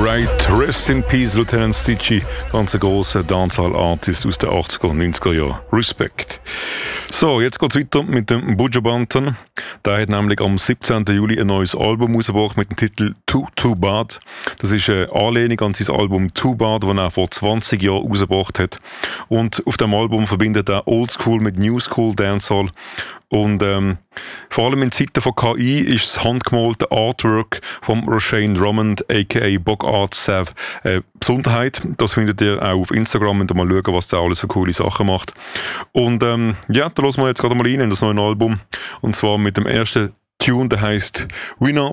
Right, Rest in Peace, Lieutenant Stitchie, ganz ein grosser Dancehall-Artist aus den 80er und 90er Jahren. Respekt. So, jetzt geht's weiter mit dem Buju Banton. Der hat nämlich am 17. Juli ein neues Album rausgebracht mit dem Titel Too Bad. Das ist eine Anlehnung an sein Album Too Bad, das er vor 20 Jahren rausgebracht hat. Und auf dem Album verbindet er Oldschool mit Newschool Dancehall. Und vor allem in Zeiten von KI ist das handgemalte Artwork von Roshane Drummond, a.k.a. Bogart Sav, Besonderheit. Das findet ihr auch auf Instagram, wenn ihr mal schauen, was der alles für coole Sachen macht. Und ja, da hören wir jetzt gerade mal rein in das neue Album. Und zwar mit dem ersten Tune, der heisst Winner